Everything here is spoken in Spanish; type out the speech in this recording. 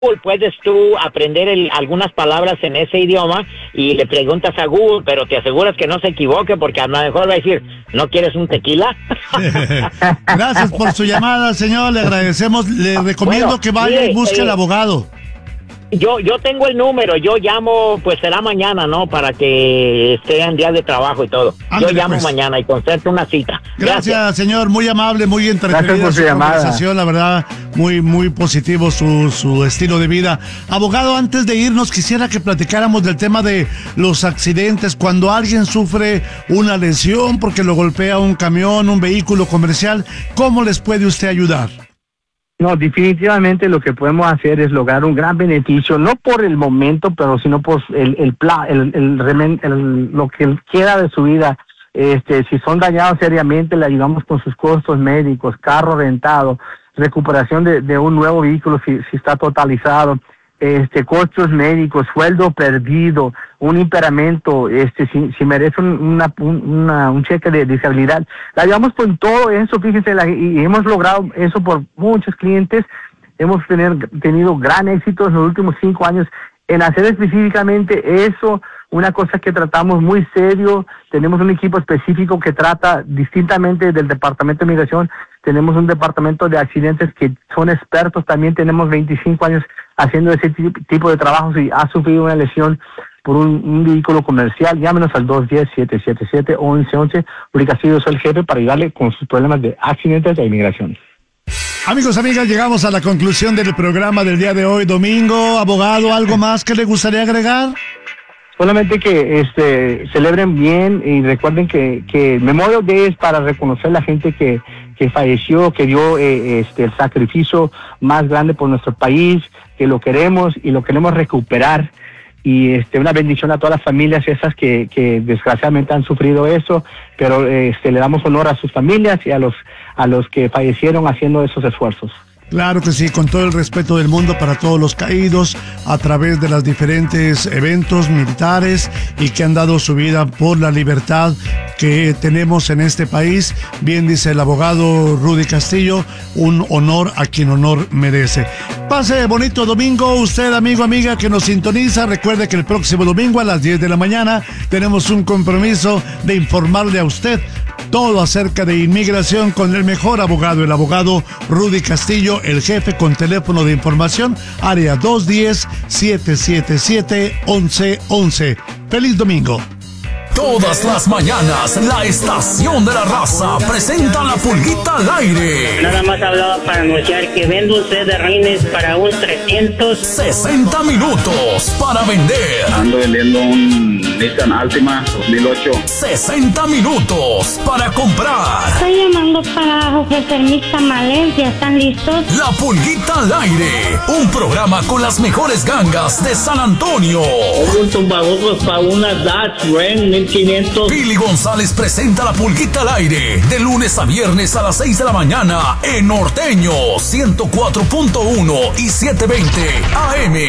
puedes tú aprender algunas palabras en ese idioma y le preguntas a Google, pero te aseguras que no se equivoque porque a lo mejor va a decir, ¿no quieres un tequila? Gracias por su llamada, señor, le agradecemos. Le recomiendo que vaya y busque al abogado. Yo tengo el número, yo llamo, pues será mañana, ¿no? Para que esté en día de trabajo y todo. Ándale, yo llamo pues mañana y concerto una cita. Gracias, señor, muy amable, muy entretenida su conversación, la verdad, muy positivo su estilo de vida. Abogado, antes de irnos, quisiera que platicáramos del tema de los accidentes, cuando alguien sufre una lesión porque lo golpea un camión, un vehículo comercial, ¿cómo les puede usted ayudar? No, definitivamente lo que podemos hacer es lograr un gran beneficio, no por el momento, pero sino por lo que queda de su vida. Si son dañados seriamente, le ayudamos con sus costos médicos, carro rentado, recuperación de un nuevo vehículo si está totalizado, costos médicos, sueldo perdido, un impairamiento, si merece un cheque de disabilidad. La ayudamos con todo eso, fíjense, y hemos logrado eso por muchos clientes. Hemos tenido gran éxito en los últimos 5 años en hacer específicamente eso, una cosa que tratamos muy serio. Tenemos un equipo específico que trata distintamente del Departamento de Migración. Tenemos un departamento de accidentes que son expertos. También tenemos 25 años haciendo ese tipo de trabajos. Si ha sufrido una lesión por un vehículo comercial, llámenos al 210-777-1111. Uri Castillo, soy el jefe para ayudarle con sus problemas de accidentes de inmigración. Amigos, amigas, llegamos a la conclusión del programa del día de hoy, domingo. Abogado, ¿algo más que le gustaría agregar? Solamente que celebren bien y recuerden que Memorial Day es para reconocer a la gente que falleció, que dio el sacrificio más grande por nuestro país, que lo queremos y lo queremos recuperar. Y una bendición a todas las familias esas que desgraciadamente han sufrido eso, pero le damos honor a sus familias y a los que fallecieron haciendo esos esfuerzos. Claro que sí, con todo el respeto del mundo para todos los caídos a través de los diferentes eventos militares y que han dado su vida por la libertad que tenemos en este país. Bien dice el abogado Rudy Castillo, un honor a quien honor merece. Pase bonito domingo, usted amigo, amiga que nos sintoniza. Recuerde que el próximo domingo a las 10 de la mañana tenemos un compromiso de informarle a usted todo acerca de inmigración con el mejor abogado, el abogado Rudy Castillo, el jefe con teléfono de información, área 210-777-1111. ¡Feliz domingo! Todas las mañanas, la Estación de la Raza presenta La Pulguita al Aire. Nada más hablaba para anunciar que vende usted de reines para un 360 minutos para vender. Ando vendiendo un Nissan Altima 2008. 60 minutos para comprar. Estoy llamando para ofrecer mis tamales, ¿ya están listos? La Pulguita al Aire, un programa con las mejores gangas de San Antonio. Un tumbaburros para una Dodge Ram 1500. Billy González presenta La Pulguita al Aire de lunes a viernes a las 6 de la mañana en Norteño 104.1 y 720 AM.